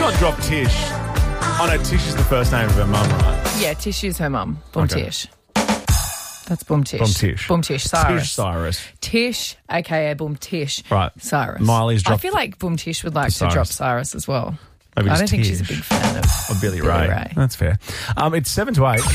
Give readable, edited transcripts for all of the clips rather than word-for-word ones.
not drop Tish. Oh, no, Tish is the first name of her mum, right? Yeah, Tish is her mum. Boom Okay. Tish. That's Boom Tish. Boom Tish. Boom Tish Cyrus. Tish Cyrus. Tish, a.k.a. Boom Tish. Right. Cyrus. Miley's dropped... I feel like Boom Tish would like to Cyrus. drop Cyrus as well. Maybe I just don't think she's a Tish. big fan of Or Billy Ray. That's fair. It's 7 to 8.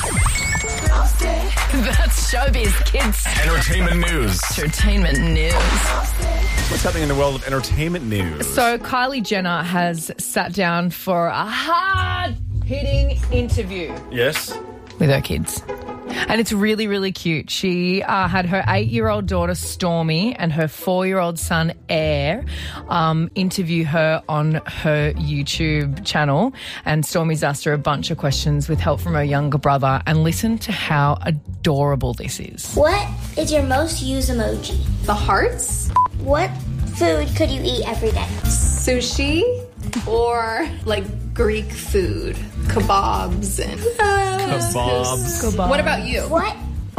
That's showbiz, kids. Entertainment news. Entertainment news. What's happening in the world of entertainment news? So Kylie Jenner has sat down for a hard-hitting interview Yes. with her kids. And it's really, really cute. She had her 8-year-old daughter, Stormy, and her 4-year-old son, Air, interview her on her YouTube channel. And Stormy's asked her a bunch of questions with help from her younger brother. And listen to how adorable this is. What is your most used emoji? The hearts, What food could you eat every day? sushi, or like Greek food, kebabs and Kebabs. What about you? What?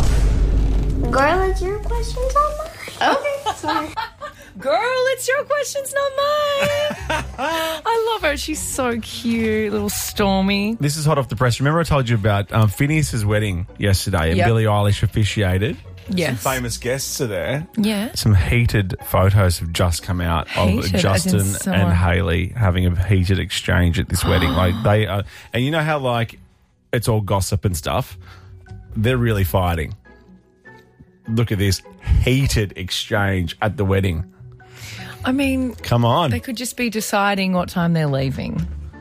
Girl, it's your questions on mine. Okay, sorry. Girl, it's your questions, not mine. I love her. She's so cute, little Stormy. This is hot off the press. Remember I told you about Phineas's wedding yesterday and Yep. Billie Eilish officiated? Yes. Some famous guests are there. Yeah. Some heated photos have just come out Heated, of as in Justin someone- and Hailey having a heated exchange at this wedding. Like they are, and you know how like it's all gossip and stuff. They're really fighting. Look at this heated exchange at the wedding. I mean, Come on. they could just be deciding what time they're leaving.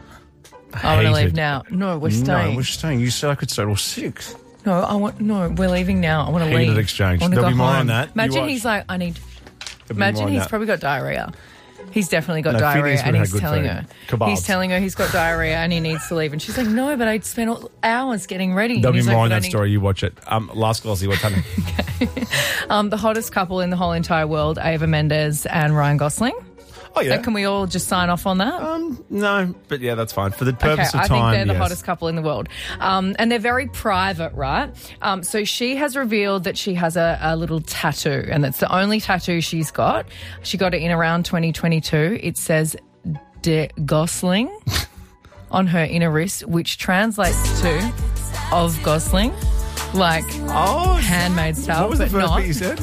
I want to leave Heated. now. No, we're staying. No, we're staying. You said I could stay till 6. No, we're leaving now. I want to leave. Heated exchange. I wanna There'll go be more home. on that. You Imagine watch. he's like, There'll be imagine more on he's that. probably got diarrhea. He's definitely got No, diarrhea, Phineas and would he's have good telling food. her. Kebabs. He's telling her he's got diarrhea and he needs to leave, and she's like, "No, but I'd spent hours getting ready." There'll And be he's more like, on "But I that need-" story. You watch it. Last Glossy, what's happening? The hottest couple in the whole entire world, Ava Mendes and Ryan Gosling. Oh, yeah. So can we all just sign off on that? No, but yeah, that's fine. For the purpose Okay, of I time, think they're the yes. hottest couple in the world. And they're very private, right? So she has revealed that she has a little tattoo, and that's the only tattoo she's got. She got it in around 2022. It says De Gosling on her inner wrist, which translates to of Gosling, like handmade style, What was the but first not bit you said?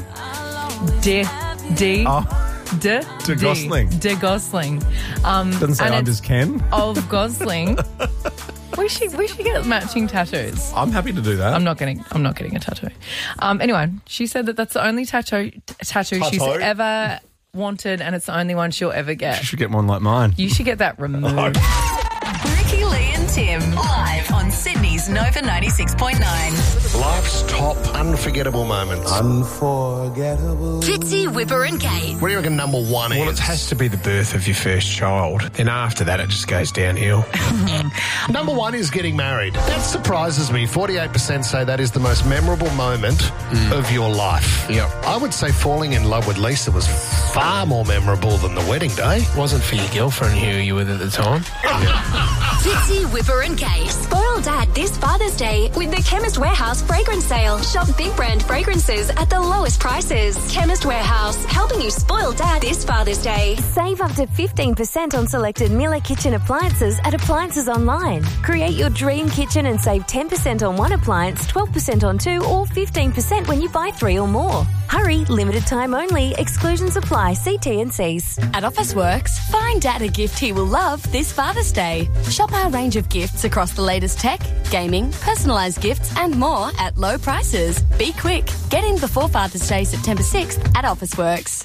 De Gosling. De Gosling. Doesn't say and I'm it's just Ken. of Gosling. We should get matching tattoos. I'm happy to do that. I'm not getting a tattoo. Anyway, she said that that's the only tattoo she's ever wanted, and it's the only one she'll ever You get. should get one like mine. You should get that removed. Ricky, Lee and Tim, live on Sydney's Nova 96.9. Life's top unforgettable moments. Unforgettable. Fitzy, Whipper and Kate. What do you reckon number one is? Well, it has to be the birth of your first child. Then after that, it just goes downhill. Number one is getting married. That surprises me. 48% say that is the most memorable moment of your life. Yep. I would say falling in love with Lisa was far more memorable than the wedding day. Wasn't for your girlfriend who you were with at the time. Fitzy, Whipper and Kate. Spoil Dad this Father's Day with the Chemist Warehouse fragrance sale. Shop big brand fragrances at the lowest prices. Chemist Warehouse, helping you spoil Dad this Father's Day. Save up to 15% on selected Miller Kitchen appliances at Appliances Online. Create your dream kitchen and save 10% on one appliance, 12% on two, or 15% when you buy 3 or more. Hurry, limited time only. Exclusions apply. See T&Cs. At Officeworks, find Dad a gift he will love this Father's Day. Shop our range of gifts across the latest tech, gaming, personalised gifts and more at low prices. Be quick. Get in before Father's Day, September 6th at Officeworks.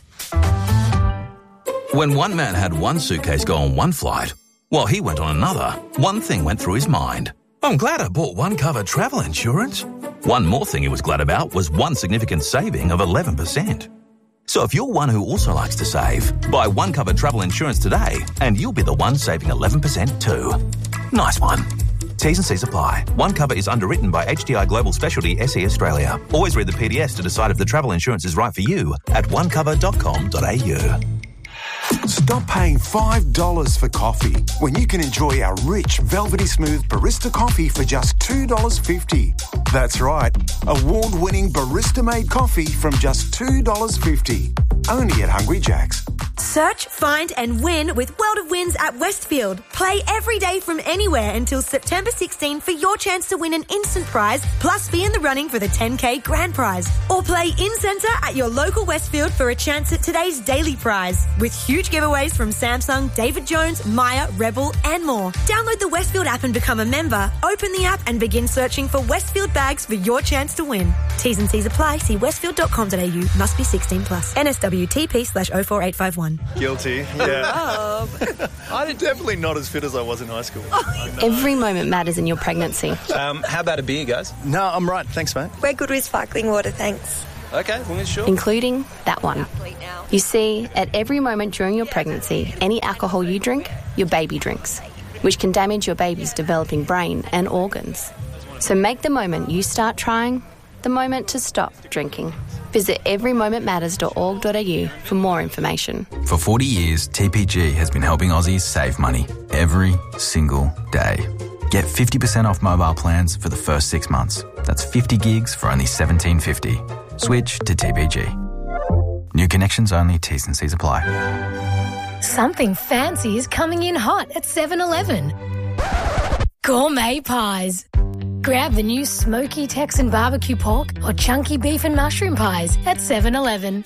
When one man had one suitcase go on one flight, while he went on another, one thing went through his mind. I'm glad I bought One Cover travel insurance. One more thing he was glad about was one significant saving of 11%. So if you're one who also likes to save, buy One Cover travel insurance today and you'll be the one saving 11% too. Nice one. T's and C's apply. One Cover is underwritten by HDI Global Specialty SE Australia. Always read the PDS to decide if the travel insurance is right for you at onecover.com.au. Stop paying $5 for coffee when you can enjoy our rich, velvety smooth barista coffee for just $2.50. That's right, award-winning barista-made coffee from just $2.50. Only at Hungry Jack's. Search, find and win with World of Wins at Westfield. Play every day from anywhere until September 16 for your chance to win an instant prize, plus be in the running for the 10K grand prize. Or play in-centre at your local Westfield for a chance at today's daily prize, with huge giveaways from Samsung, David Jones, Maya, Rebel and more. Download the Westfield app and become a member. Open the app and begin searching for Westfield bags for your chance to win. T's and C's apply. See westfield.com.au. Must be 16 plus. NSWTP/04851. Guilty, yeah. I'm definitely not as fit as I was in high school. Every moment matters in your pregnancy. How about a beer, guys? No, I'm right. Thanks, mate. We're good with sparkling water, thanks. Okay, well, sure. Including that one. You see, at every moment during your pregnancy, any alcohol you drink, your baby drinks, which can damage your baby's developing brain and organs. So make the moment you start trying the moment to stop drinking. Visit everymomentmatters.org.au for more information. For 40 years, TPG has been helping Aussies save money every single day. Get 50% off mobile plans for the first 6 months. That's 50 gigs for only $17.50. Switch to TPG. New connections only, T's and C's apply. Something fancy is coming in hot at 7-Eleven. Gourmet pies. Grab the new smoky Texan barbecue pork or chunky beef and mushroom pies at 7-Eleven.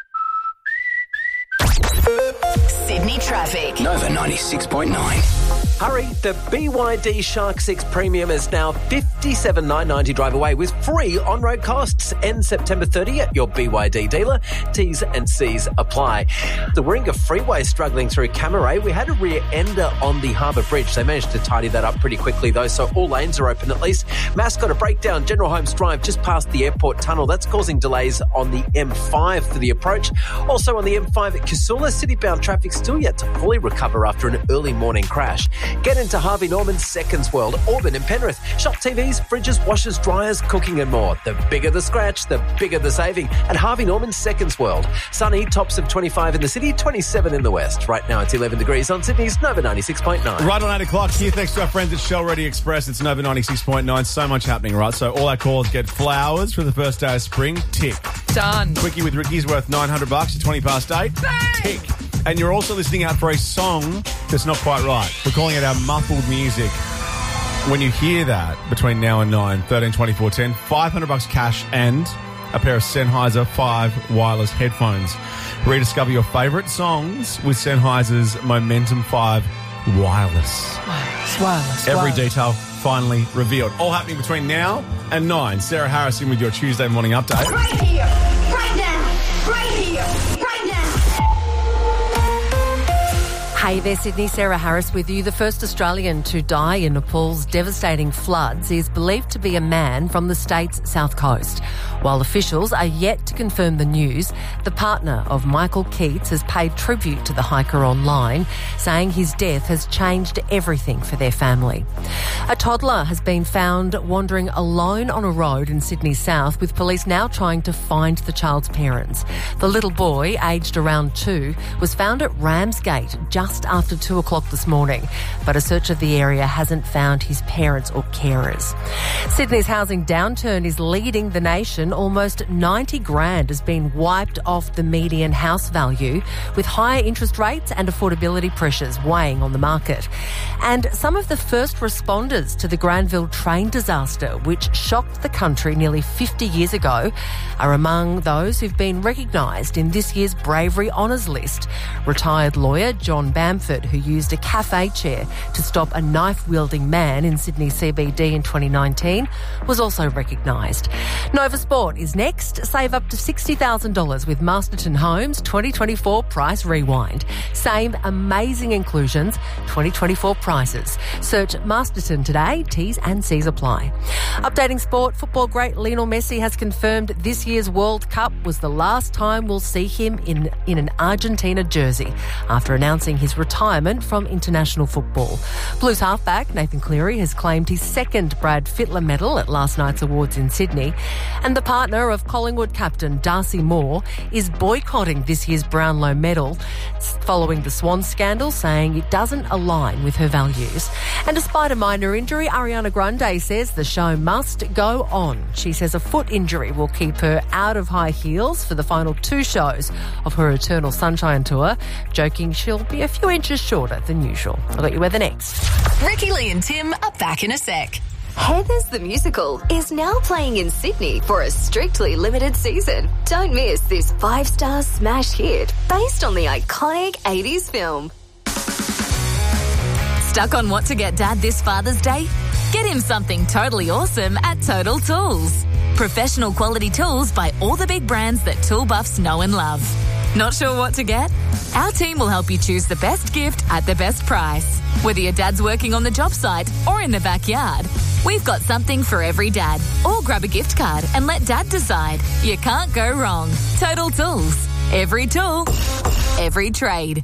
Sydney traffic. Nova 96.9. Hurry, the BYD Shark 6 Premium is now $57,990 drive away with free on-road costs. End September 30 at your BYD dealer. T's and C's apply. The Warringah Freeway struggling through Camaray. We had a rear ender on the Harbour Bridge. They managed to tidy that up pretty quickly though, so all lanes are open at least. Mass got a breakdown. General Holmes Drive just past the airport tunnel. That's causing delays on the M5 for the approach. Also on the M5 at Casula, city-bound traffic still yet to fully recover after an early morning crash. Get into Harvey Norman's Seconds World, Auburn and Penrith. Shop TVs, fridges, washers, dryers, cooking and more. The bigger the scratch, the bigger the saving. At Harvey Norman's Seconds World. Sunny, tops of 25 in the city, 27 in the west. Right now it's 11 degrees on Sydney's Nova 96.9. Right on 8 o'clock here, thanks to our friends at Shell Ready Express. It's Nova 96.9. So much happening, right? So all our callers get flowers for the first day of spring. Tick. Done. Quickie with Ricky's worth $900 at 20 past 8. Tick. And you're also listening out for a song that's not quite right. We're calling it our muffled music. When you hear that between now and 9, 13, 24, 10, $500 cash and a pair of Sennheiser 5 wireless headphones. Rediscover your favourite songs with Sennheiser's Momentum 5 wireless. Wireless. Every detail finally revealed. All happening between now and 9. Sarah Harris in with your Tuesday morning update. Right here, right now, right here, right now. Hey there, Sydney. Sarah Harris with you. The first Australian to die in Nepal's devastating floods is believed to be a man from the state's south coast. While officials are yet to confirm the news, the partner of Michael Keats has paid tribute to the hiker online, saying his death has changed everything for their family. A toddler has been found wandering alone on a road in Sydney South, with police now trying to find the child's parents. The little boy, aged around 2, was found at Ramsgate just after 2 o'clock this morning, but a search of the area hasn't found his parents or carers. Sydney's housing downturn is leading the nation. Almost 90 grand has been wiped off the median house value, with higher interest rates and affordability pressures weighing on the market. And some of the first responders to the Granville train disaster, which shocked the country nearly 50 years ago, are among those who've been recognised in this year's Bravery Honours list. Retired lawyer John Bamford, who used a cafe chair to stop a knife-wielding man in Sydney CBD in 2019, was also recognised. Nova Sport is next. Save up to $60,000 with Masterton Homes 2024 Price Rewind. Same amazing inclusions, 2024 prices. Search Masterton today. T's and C's apply. Updating sport, football great Lionel Messi has confirmed this year's World Cup was the last time we'll see him in an Argentina jersey after announcing his retirement from international football. Blues halfback Nathan Cleary has claimed his second Brad Fittler medal at last night's awards in Sydney, and the partner of Collingwood captain Darcy Moore is boycotting this year's Brownlow medal following the Swan scandal, saying it doesn't align with her values. And despite a minor injury, Ariana Grande says the show must go on. She says a foot injury will keep her out of high heels for the final 2 shows of her Eternal Sunshine tour, joking she'll be a few inches shorter than usual. I'll let you weather next. Ricky Lee and Tim are back in a sec. Heathers the Musical is now playing in Sydney for a strictly limited season. Don't miss this 5-star smash hit based on the iconic 80s film. Stuck on what to get Dad this Father's Day? Get him something totally awesome at Total Tools. Professional quality tools by all the big brands that tool buffs know and love. Not sure what to get? Our team will help you choose the best gift at the best price. Whether your dad's working on the job site or in the backyard, we've got something for every dad. Or grab a gift card and let Dad decide. You can't go wrong. Total Tools. Every tool, every trade.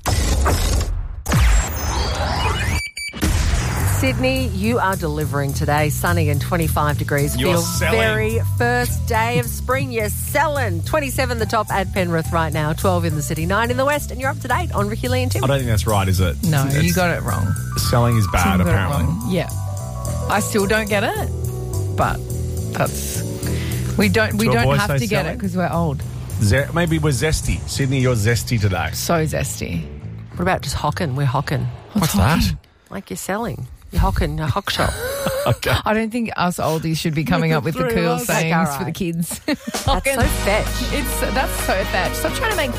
Sydney, you are delivering today. Sunny and 25 degrees. You're For your selling. very first day of spring, you're selling. 27 the top at Penrith right now, 12 in the city, 9 in the west, and you're up to date on Ricky Lee and Tim. I don't think that's right, is it? No, It's- you got it wrong. Selling is bad, Tim got it apparently. wrong. Yeah. I still don't get it, but that's... We don't Do our boys have say to get selling? it because we're old. Maybe we're zesty. Sydney, you're zesty today. So zesty. What about just hocking? We're hocking. What's that? Like you're selling. You're hocking, a hock shop. Okay. I don't think us oldies should be coming up with the Three cool of us. sayings Like, all for the right. kids. That's so fetch. That's so fetch. Stop trying to make